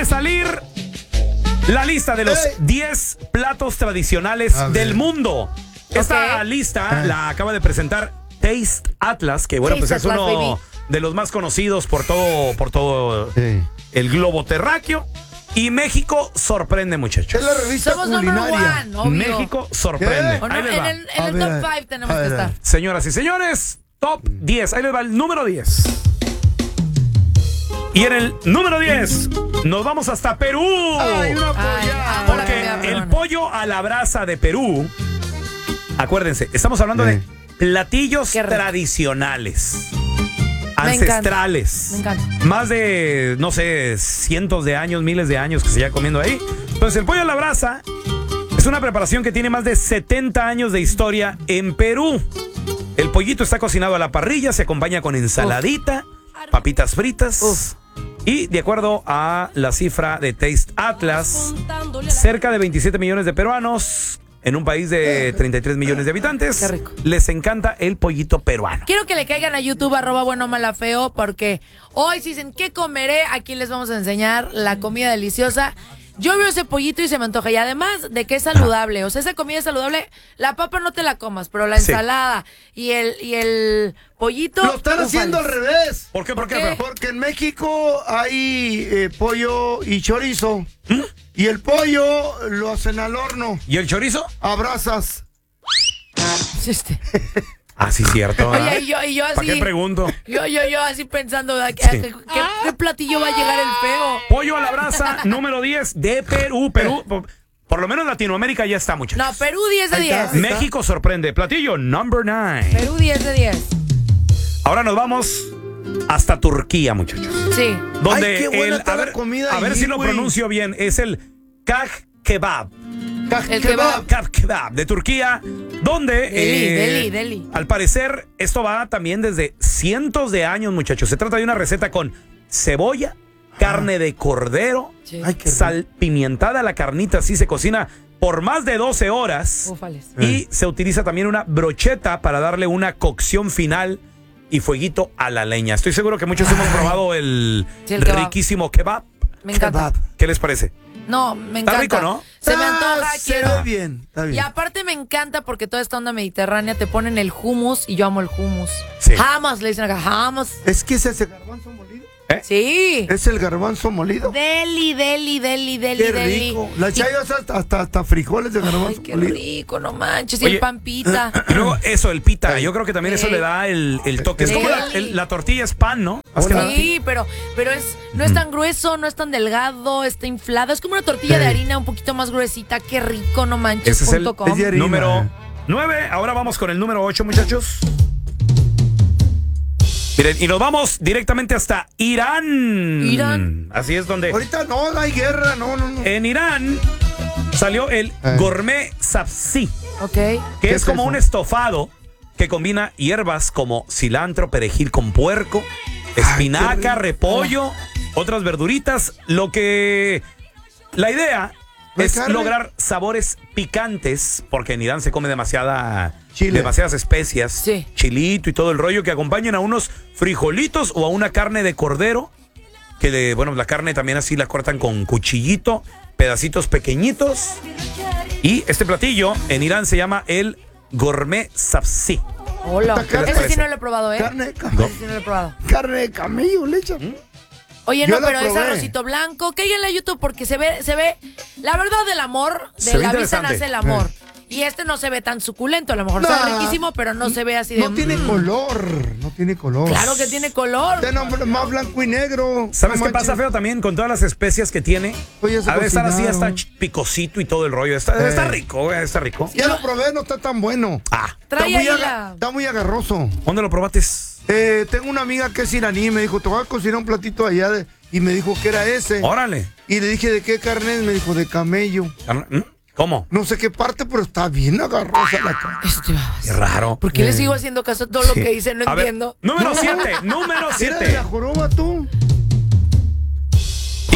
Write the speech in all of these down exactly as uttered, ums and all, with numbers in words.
de salir la lista de los diez platos tradicionales del mundo. Esta okay. lista la acaba de presentar Taste Atlas, que bueno, Taste pues es Atlas, uno baby. de los más conocidos por todo, por todo sí. el globo terráqueo. Y México sorprende, muchachos. Es la revista Somos culinaria. One, México sorprende. Bueno, en el, en el top cinco tenemos que estar. Señoras y señores, top diez. Ahí les va el número diez. Y en el número diez nos vamos hasta Perú. Ay, una Ay, porque el pollo a la brasa de Perú, acuérdense, estamos hablando sí. de platillos tradicionales. Ancestrales. Me encanta. Me encanta. Más de, no sé, cientos de años, miles de años que se lleva comiendo ahí. Entonces, el pollo a la brasa es una preparación que tiene más de setenta años de historia en Perú. El pollito está cocinado a la parrilla, se acompaña con ensaladita, Uf. papitas fritas. Uf. Y de acuerdo a la cifra de Taste Atlas, cerca de veintisiete millones de peruanos en un país de treinta y tres millones de habitantes, les encanta el pollito peruano. Quiero que le caigan a YouTube, arroba bueno mala feo, porque hoy si dicen ¿qué comeré? Aquí les vamos a enseñar la comida deliciosa. Yo veo ese pollito y se me antoja. Y además de que es saludable, o sea, esa comida es saludable, la papa no te la comas, pero la ensalada sí. y el y el pollito... Lo están haciendo al revés. ¿Por qué? ¿Por qué? ¿Por qué? Porque en México hay eh, pollo y chorizo. ¿Mm? Y el pollo lo hacen al horno. ¿Y el chorizo? A brasas. Este... Ah, sí, cierto. Oye, y yo, y yo así... ¿Para qué pregunto? Yo, yo, yo así pensando, ¿qué, sí. ¿qué, qué, ¿qué platillo va a llegar el feo? Pollo a la brasa, número diez de Perú. Perú, por, por lo menos Latinoamérica ya está, muchachos. No, Perú diez de diez. México sorprende. Platillo number nueve. Perú diez de diez. Ahora nos vamos hasta Turquía, muchachos. Sí. Donde Ay, qué buena el, está a ver, la comida a ver ahí, si lo güey. pronuncio bien. Es el Kah Kebab. El kebab. Kah Kebab de Turquía, donde Deli, eh, deli, deli. al parecer esto va también desde cientos de años, muchachos. Se trata de una receta con cebolla, carne de cordero, Sí. Ay, sal pimientada, la carnita así se cocina por más de doce horas. Ufales. Y se utiliza también una brocheta para darle una cocción final y fueguito a la leña. Estoy seguro que muchos hemos probado el, Sí, el kebab. riquísimo kebab. Me encanta. Kebab. ¿Qué les parece? No, me encanta. Está rico, ¿no? Se me Ah, antoja, se quiero. ve bien, está bien. Y aparte me encanta porque toda esta onda mediterránea te ponen el hummus y yo amo el hummus. Sí. Hummus, le dicen acá, hummus. Es que es ese garbanzo molido. ¿Eh? Sí. Es el garbanzo molido. Deli, deli, deli, deli, Qué deli. rico. La Y- chayas hasta, hasta, hasta frijoles de garbanzo Ay, qué molido. rico, no manches. Y Oye, el pan pita. Y luego eso, el pita. Yo creo que también eso Sí. le da el, el toque. Es Sí. como la, el- la tortilla es pan, ¿no? Más que nada. Sí, pero, pero es, no es tan grueso, no es tan delgado, está inflado. Es como una tortilla de harina un poquito más gruesita. Qué rico, no manches. Ese es el punto com. es de harina. número nueve. Ahora vamos con el número ocho, muchachos. Miren, y nos vamos directamente hasta Irán. Irán. Así es donde... Ahorita no, no hay guerra, no, no, no. En Irán salió el Eh. gourmet sabzi, Ok. que ¿Qué es es como eso? un estofado que combina hierbas como cilantro, perejil con puerco, espinaca, rico. repollo, otras verduritas. Lo que... La idea ¿No hay es carne? lograr sabores picantes, porque en Irán se come demasiada... Chile. demasiadas especias, Sí. chilito y todo el rollo, que acompañen a unos frijolitos o a una carne de cordero, que de, bueno, la carne también así la cortan con cuchillito, pedacitos pequeñitos. Y este platillo en Irán se llama el gourmet sabzi. Hola. ¿Qué les Ese sí parece? no lo he probado, ¿eh? Carne de Ese camello. sí no lo he probado. Carne de camello, le echan. Oye, Yo no, la pero es probé. arrocito blanco. Cáiganle a YouTube porque se ve, se ve, la verdad del amor, Se de ve la vista interesante. nace el amor. Y este no se ve tan suculento, a lo mejor No. sabe riquísimo, pero no se ve así de... No tiene mm. color, no tiene color. Claro que tiene color. Tiene hombre más blanco y negro. ¿Sabes No qué pasa, manches. feo? También con todas las especias que tiene. Oye, se a veces estar así hasta cocinaron. ch- picosito y todo el rollo. Está, Eh. está rico, güey, está rico. Ya lo probé, no está tan bueno. Ah, Trae está, muy ahí aga- la... está muy agarroso. ¿dónde lo probaste? Eh, tengo una amiga que es iraní, me dijo, te voy a cocinar un platito allá de... Y me dijo que era ese. Órale. Y le dije, ¿de qué carne es? Me dijo, de camello. ¿Mm? ¿Cómo? No sé qué parte, pero está bien agarrosa la carne. Este, Qué raro. ¿por qué le sigo haciendo caso a todo lo que dice? No A ver, entiendo. número siete, número ¿Era de siete. la joroba tú? Y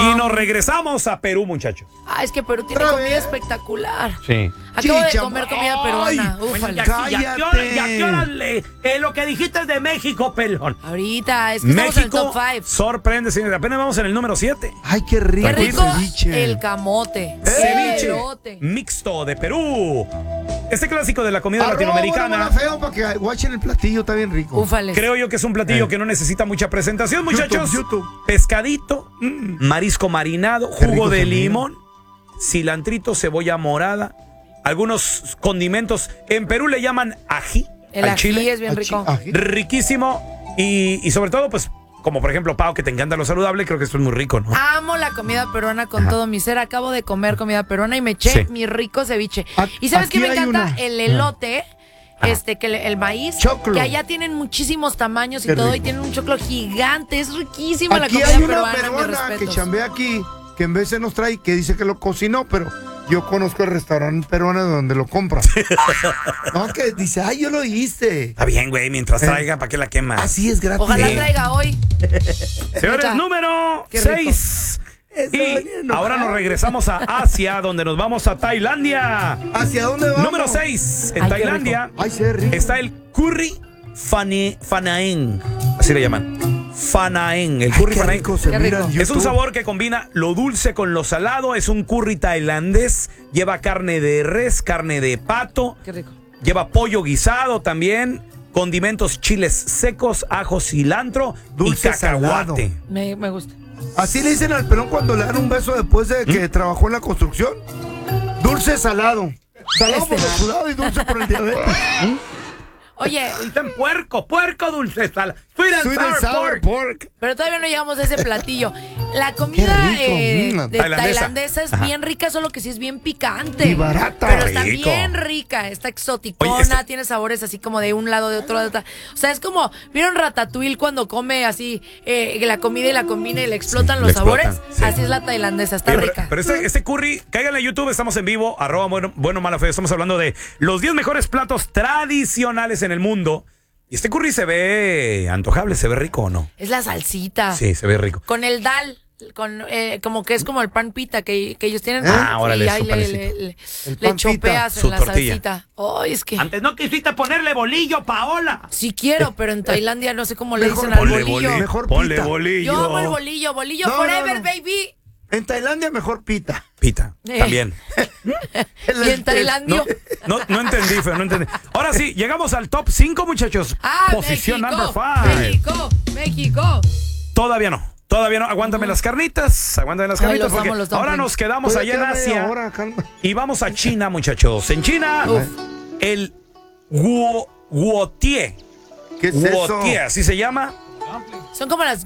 Y nos regresamos a Perú, muchachos. Ah, es que Perú tiene Otra comida vez. espectacular. Sí. Acabo de Chicha- comer comida peruana. Ufale. ¿Y a qué hora, y a qué hora le- eh, lo que dijiste es de México, pelón? Ahorita, es que estamos en el México top five. sorprende, señores. Apenas vamos en el número siete. Ay, qué rico. Qué rico ceviche. el camote. Ceviche Elote. mixto de Perú. Este clásico de la comida Arroba, latinoamericana. bueno, feo, para que guachen el platillo, está bien rico. Ufales. Creo yo que es un platillo Eh. que no necesita mucha presentación, muchachos. YouTube, YouTube. Pescadito, marisco marinado, Qué jugo rico de se mira. limón, cilantrito, cebolla morada, algunos condimentos. En Perú le llaman ají El al ají chile. es bien Ají- rico. ají. Riquísimo. Y, y sobre todo, pues, como por ejemplo, Pau, que te encanta lo saludable, creo que esto es muy rico, ¿no? Amo la comida peruana con todo mi ser. Acabo de comer comida peruana y me eché Sí. mi rico ceviche. A- ¿Y sabes qué aquí me hay encanta? una. El elote. Este, que le- el maíz, Choclo. que allá tienen muchísimos tamaños y Qué todo, y rico. tienen un choclo gigante, es riquísima la Aquí comida hay una peruana, mis peruana que respetos. chambea aquí, que en vez de nos trae, que dice que lo cocinó, pero yo conozco el restaurante peruano donde lo compra. No, que dice, ay, yo lo hice. Está bien, güey, mientras traiga, ¿para qué la quemas? Así es gratis. Ojalá Sí. traiga hoy. Señores, Neta. número Qué rico. seis. Eso, Y bien ahora nos enojado. regresamos a Asia, donde nos vamos a Tailandia. ¿Hacia dónde vamos? Número seis. En Ay, qué Tailandia Ay, se ve rico. está el curry fane- fanaeng. Así le llaman. Fanaeng. El Ay, curry qué fanaeng. rico se Qué mira rico. en Es un YouTube. sabor que combina lo dulce con lo salado. Es un curry tailandés. Lleva carne de res, carne de pato. Qué rico. Lleva pollo guisado también. Condimentos, chiles secos, ajo, cilantro Dulce y cacahuate. salado. Me, me gusta. Así le dicen al pelón cuando le dan un beso después de ¿Mm? que trabajó en la construcción. Dulce salado. Salado Este por el va. sudado y dulce por el diabetes. Oye, Dicen puerco, puerco dulce, sal. Sweet and Sweet and sour sour pork. pork. pero todavía no llegamos a ese platillo. La comida rico, eh, mm, de tailandesa. tailandesa es Ajá. bien rica, solo que sí es bien picante. Y barata. Pero está Rico. bien rica, está exoticona, Oye, este- tiene sabores así como de un lado, de otro, de otra. O sea, es como, ¿vieron Ratatouille cuando come así eh, la comida y la combina y le explotan Sí, los le sabores? explotan, sí. Así es la tailandesa, está Oye, pero, rica. pero este, este curry, cáiganle a YouTube, estamos en vivo, arroba bueno, bueno mala fe. Estamos hablando de los diez mejores platos tradicionales en el mundo. Y este curry se ve antojable, se ve rico o no. Es la salsita. Sí, se ve rico. Con el dal, con eh, como que es como el pan pita que, que ellos tienen. Ah, órale, y su ahí le, panecito. le, le- El le pan pita, chopeas su en la tortilla. salsita. Ay, es que Antes no quisiste ponerle bolillo, Paola. sí quiero, pero en Tailandia no sé cómo le Mejor dicen al Ponle bolillo. bolillo. Mejor Ponle pita. bolillo. Yo amo el bolillo, bolillo No, forever, no, no. baby. En Tailandia mejor pita. Pita, Eh. también. Y en Tailandia. No, no, no entendí, Fer, no entendí. Ahora sí, llegamos al top cinco, muchachos. Ah, Posición México, number five. México, México. Todavía no. Todavía no. Aguántame las carnitas. Aguántame las Ay, carnitas. los amo, Porque los ahora dumplings. nos quedamos Todavía allá en queda media Asia. hora, calma. Y vamos a China, muchachos. En China, Uf. el guo, guotie. ¿Qué es eso? Guotie, así se llama. Son como las